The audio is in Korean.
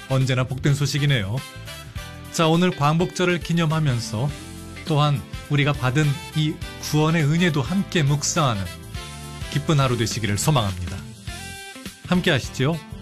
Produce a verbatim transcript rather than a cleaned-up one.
언제나 복된 소식이네요. 자, 오늘 광복절을 기념하면서 또한 우리가 받은 이 구원의 은혜도 함께 묵상하는 기쁜 하루 되시기를 소망합니다. 함께 하시죠.